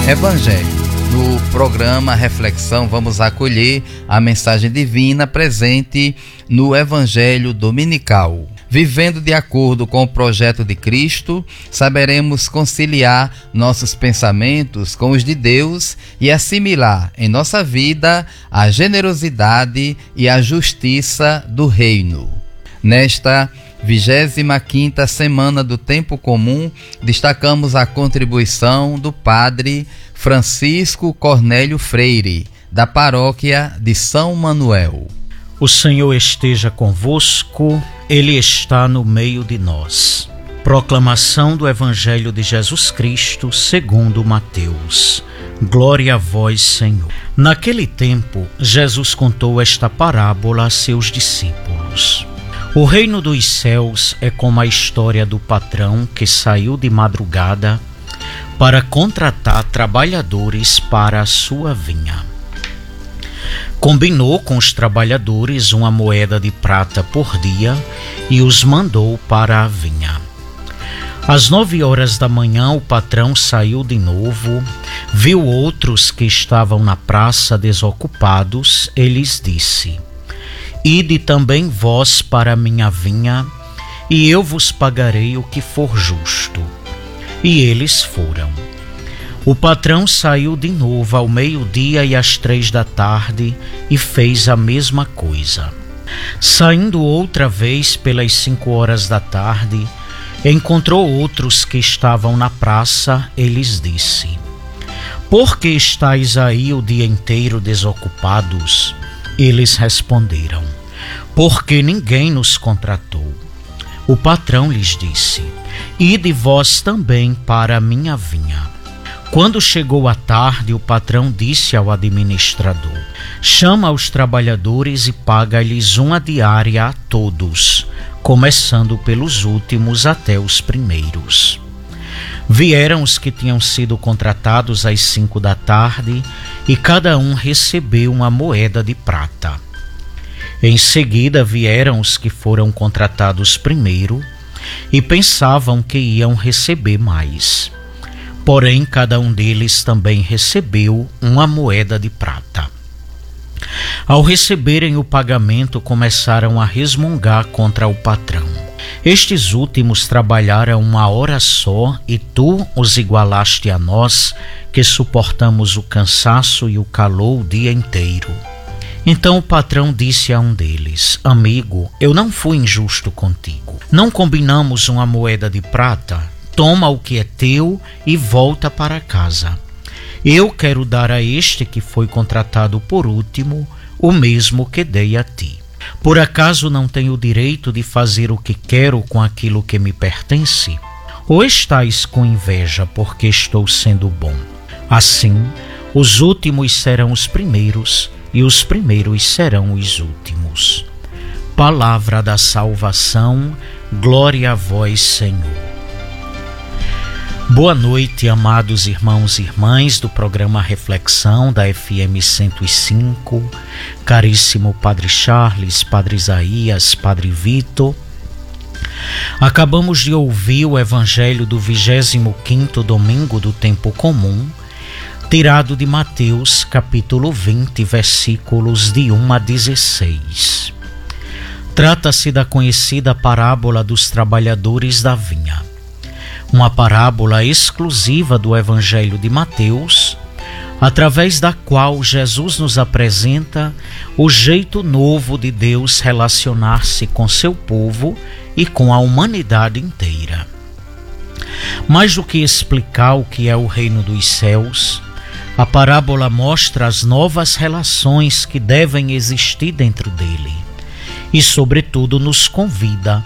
Evangelho. No programa Reflexão, vamos acolher a mensagem divina presente no Evangelho Dominical. Vivendo de acordo com o projeto de Cristo, saberemos conciliar nossos pensamentos com os de Deus e assimilar em nossa vida a generosidade e a justiça do Reino. Nesta 25ª semana do Tempo Comum, destacamos a contribuição do Padre Francisco Cornélio Freire, da paróquia de São Manuel. O Senhor esteja convosco, Ele está no meio de nós. Proclamação do Evangelho de Jesus Cristo segundo Mateus. Glória a vós, Senhor. Naquele tempo, Jesus contou esta parábola a seus discípulos. O reino dos céus é como a história do patrão que saiu de madrugada para contratar trabalhadores para a sua vinha. Combinou com os trabalhadores uma moeda de prata por dia e os mandou para a vinha. Às 9 horas da manhã, o patrão saiu de novo, viu outros que estavam na praça desocupados e lhes disse: Ide também vós para a minha vinha, e eu vos pagarei o que for justo. E eles foram. O patrão saiu de novo ao meio-dia e às 3 da tarde e fez a mesma coisa. Saindo outra vez pelas 5 horas da tarde, encontrou outros que estavam na praça e lhes disse: Por que estáis aí o dia inteiro desocupados? Eles responderam: Porque ninguém nos contratou. O patrão lhes disse: Ide vós também para a minha vinha. Quando chegou a tarde, o patrão disse ao administrador: Chama os trabalhadores e paga-lhes uma diária a todos, começando pelos últimos até os primeiros. Vieram os que tinham sido contratados às 5 da tarde e cada um recebeu uma moeda de prata. Em seguida vieram os que foram contratados primeiro e pensavam que iam receber mais. Porém, cada um deles também recebeu uma moeda de prata. Ao receberem o pagamento, começaram a resmungar contra o patrão. Estes últimos trabalharam 1 hora só e tu os igualaste a nós, que suportamos o cansaço e o calor o dia inteiro. Então o patrão disse a um deles: Amigo, eu não fui injusto contigo. Não combinamos uma moeda de prata? Toma o que é teu e volta para casa. Eu quero dar a este que foi contratado por último o mesmo que dei a ti. Por acaso não tenho o direito de fazer o que quero com aquilo que me pertence? Ou estáis com inveja porque estou sendo bom? Assim, os últimos serão os primeiros e os primeiros serão os últimos. Palavra da salvação, glória a vós, Senhor. Boa noite, amados irmãos e irmãs do programa Reflexão da FM 105, caríssimo Padre Charles, Padre Isaías, Padre Vitor. Acabamos de ouvir o Evangelho do 25º domingo do Tempo Comum, tirado de Mateus, capítulo 20, versículos de 1 a 16. Trata-se da conhecida parábola dos trabalhadores da vinha. Uma parábola exclusiva do Evangelho de Mateus, através da qual Jesus nos apresenta o jeito novo de Deus relacionar-se com seu povo e com a humanidade inteira. Mais do que explicar o que é o reino dos céus, a parábola mostra as novas relações que devem existir dentro dele e, sobretudo, nos convida